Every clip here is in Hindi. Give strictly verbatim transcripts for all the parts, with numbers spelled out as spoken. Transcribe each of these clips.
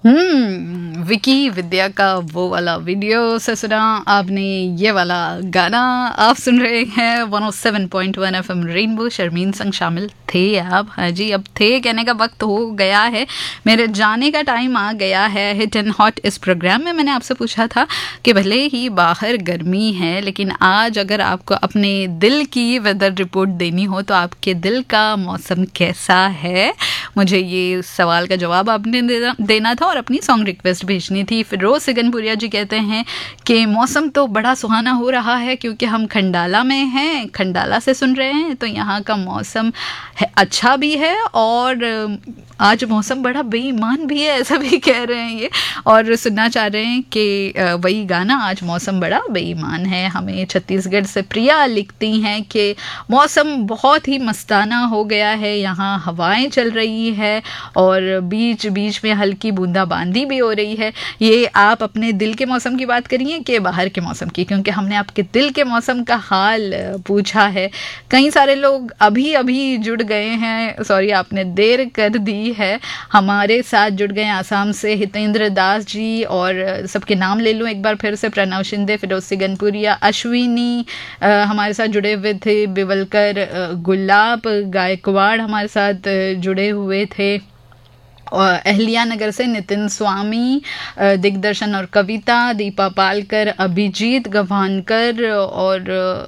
हम्म विकी विद्या का वो वाला वीडियो से सुना आपने ये वाला गाना। आप सुन रहे हैं one O seven point one FM rainbow. Sharmin संग शामिल थे आप। हाँ जी, अब थे कहने का वक्त हो गया है, मेरे जाने का टाइम आ गया है। हिट एंड हॉट इस प्रोग्राम में मैंने आपसे पूछा था कि भले ही बाहर गर्मी है, लेकिन आज अगर आपको अपने दिल की वेदर रिपोर्ट देनी हो तो आपके दिल का मौसम कैसा है, मुझे ये सवाल का जवाब आपने देना, देना था और अपनी सॉन्ग रिक्वेस्ट भेजनी थी। फिरोज सिगनपुरिया जी कहते हैं कि मौसम तो बड़ा सुहाना हो रहा है क्योंकि हम खंडाला में हैं, खंडाला से सुन रहे हैं, तो यहाँ का मौसम है, अच्छा भी है और आज मौसम बड़ा बेईमान भी है, ऐसा भी कह रहे हैं ये, और सुनना चाह रहे हैं कि वही गाना आज मौसम बड़ा बेईमान है। हमें छत्तीसगढ़ से प्रिया लिखती हैं कि मौसम बहुत ही मस्ताना हो गया है, यहाँ हवाएं चल रही है और बीच बीच में हल्की बूंदाबांदी भी हो रही है। ये आप अपने दिल के मौसम की बात करिए कि बाहर के मौसम की, क्योंकि हमने आपके दिल के मौसम का हाल पूछा है। कई सारे लोग अभी अभी जुड़ गए हैं, सॉरी आपने देर कर दी है, हमारे साथ जुड़ गए आसाम से हितेंद्र दास जी, और सबके नाम ले लूँ एक बार फिर से, प्रणव शिंदे, फिरोज सिगनपुरिया, अश्विनी हमारे साथ जुड़े हुए थे, बिवलकर, गुलाब गायकवाड़ हमारे साथ जुड़े हुए थे, अहलिया नगर से नितिन स्वामी, दिग्दर्शन और कविता, दीपा पालकर, अभिजीत गवानकर और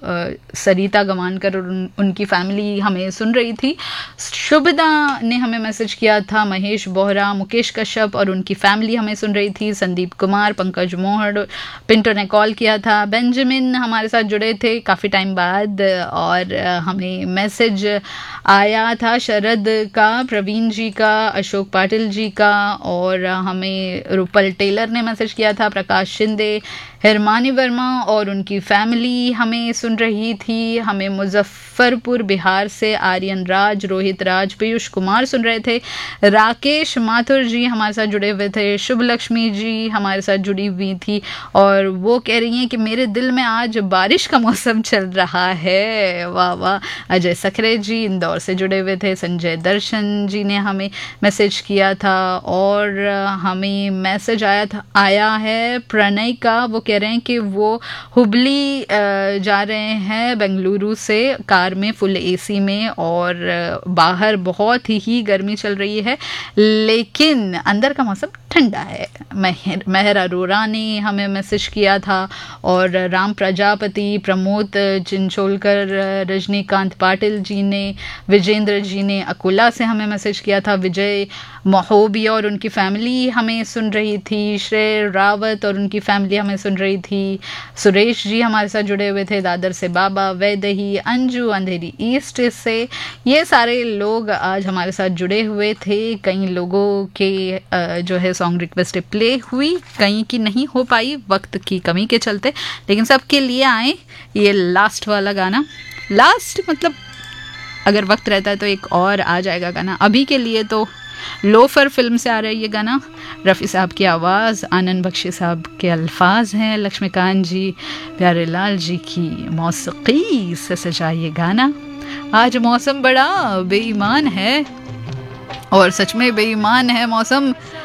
सरिता गवानकर और उन, उनकी फैमिली हमें सुन रही थी। शुभदा ने हमें मैसेज किया था, महेश बोहरा, मुकेश कश्यप और उनकी फैमिली हमें सुन रही थी, संदीप कुमार, पंकज मोहड़, पिंटो ने कॉल किया था, बेंजामिन हमारे साथ जुड़े थे काफ़ी टाइम बाद और हमें मैसेज आया था शरद का, प्रवीण जी का, अशोक पाटिल जी का, और हमें रूपल टेलर ने मैसेज किया था, प्रकाश शिंदे, हिरमानी वर्मा और उनकी फैमिली हमें सुन रही थी। हमें मुजफ्फरपुर बिहार से आर्यन राज, रोहित राज, पीयूष कुमार सुन रहे थे, राकेश माथुर जी हमारे साथ जुड़े हुए थे, शुभ लक्ष्मी जी हमारे साथ जुड़ी हुई थी और वो कह रही हैं कि मेरे दिल में आज बारिश का मौसम चल रहा है। वाह वाह। अजय सखरे जी इंदौर से जुड़े हुए थे, संजय दर्शन जी ने हमें मैसेज किया था और हमें मैसेज आया था आया है प्रणय का, वो कह रहे हैं कि वो हुबली जा रहे हैं बेंगलुरु से कार में फुल एसी में और बाहर बहुत ही गर्मी चल रही है लेकिन अंदर का मौसम ठंडा है। महर महर अरोरा ने हमें मैसेज किया था और राम प्रजापति, प्रमोद चिंचोलकर, रजनीकांत पाटिल जी ने, विजेंद्र जी ने अकोला से हमें मैसेज किया था, विजय महोबिया और उनकी फैमिली हमें सुन रही थी, श्रेय रावत और उनकी फैमिली हमें सुन रही थी, सुरेश जी हमारे साथ जुड़े हुए थे, दादर से बाबा, वैदही, अंजू अंधेरी ईस्ट से, ये सारे लोग आज हमारे साथ जुड़े हुए थे। कई लोगों के जो है सॉन्ग रिक्वेस्ट प्ले हुई, कहीं की नहीं हो पाई वक्त की कमी के चलते, लेकिन सबके लिए आए ये लास्ट वाला गाना। लास्ट मतलब अगर वक्त रहता है तो एक और आ जाएगा गाना, अभी के लिए तो लोफर फिल्म से आ रहा है ये गाना। रफ़ी साहब की आवाज़, आनंद बख्शी साहब के अल्फाज हैं, लक्ष्मीकांत जी, प्यारे लाल जी की मौसीकी से सजा ये गाना। आज मौसम बड़ा बेईमान है और सच में बेईमान है मौसम।